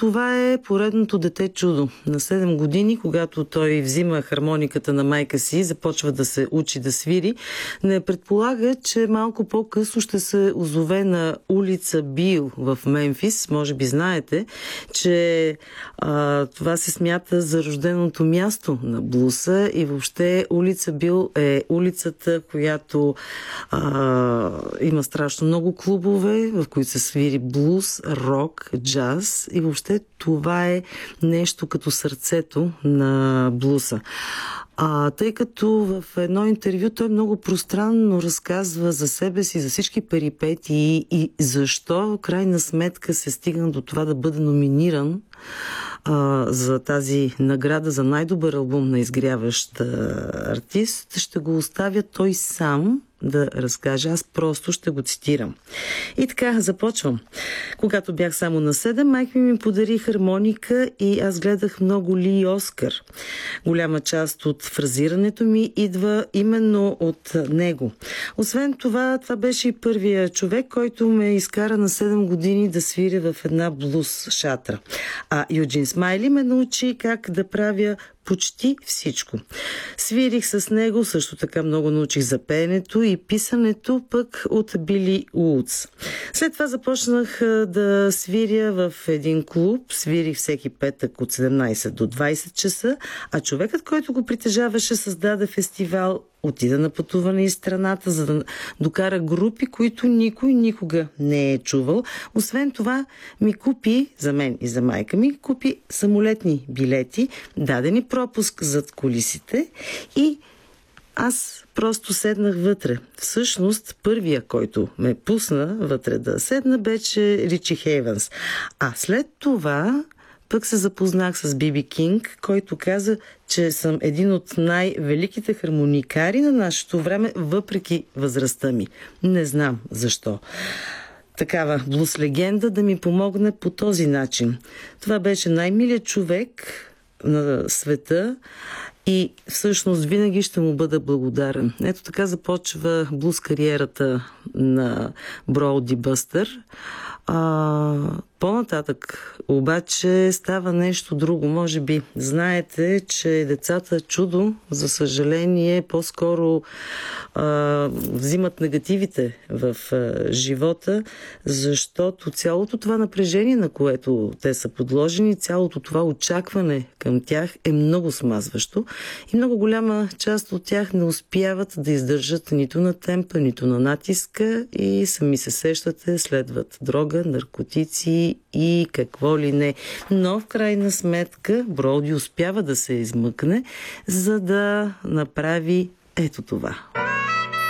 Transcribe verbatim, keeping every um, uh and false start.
това е поредното дете чудо. На седем години, когато той взима хармониката на майка си и започва да се учи да свири, не предполага, че малко по-късно ще се озове на улица Бил в Мемфис. Може би знаете, че а, това се смята за рожденото място на блуса и въобще улица Бил е улицата, която а, има страшно много клубове, в които се свири блуз, рок, джаз и въобще това е нещо като сърцето на блуса. А, тъй като в едно интервю той много пространно разказва за себе си, за всички перипетии и защо крайна сметка се стигна до това да бъде номиниран а, за тази награда за най-добър албум на изгряващ артист, ще го оставя той сам да разкаже. Аз просто ще го цитирам. И така, започвам. Когато бях само на седем, майка ми ми подари хармоника и аз гледах много Ли и Оскар. Голяма част от фразирането ми идва именно от него. Освен това, това беше и първия човек, който ме изкара на седем години да свиря в една блуз шатра. А Юджин Смайли ме научи как да правя почти всичко. Свирих с него, също така много научих за пеенето и писането пък от Били Уудс. След това започнах да свиря в един клуб. Свирих всеки петък от седемнайсет до двайсет часа, а човекът, който го притежаваше, създаде фестивал, отида на пътуване из страната, за да докара групи, които никой никога не е чувал. Освен това, ми купи, за мен и за майка ми, купи самолетни билети, дадени пропуск зад кулисите и аз просто седнах вътре. Всъщност, първия, който ме пусна вътре да седна, беше Ричи Хейвънс. А след това пък се запознах с Биби Кинг, който каза, че съм един от най-великите хармоникари на нашето време, въпреки възрастта ми. Не знам защо. Такава блуз легенда да ми помогне по този начин. Това беше най-милият човек на света и всъщност винаги ще му бъда благодарен. Ето така започва блуз кариерата на Броуди Бъстър. А, по-нататък обаче става нещо друго. Може би знаете, че децата чудо, за съжаление, по-скоро а, взимат негативите в а, живота, защото цялото това напрежение, на което те са подложени, цялото това очакване към тях е много смазващо и много голяма част от тях не успяват да издържат нито на темпа, нито на натиска и сами се сещате, следват дрога, наркотици и какво ли не. Но в крайна сметка Броуди успява да се измъкне, за да направи ето това.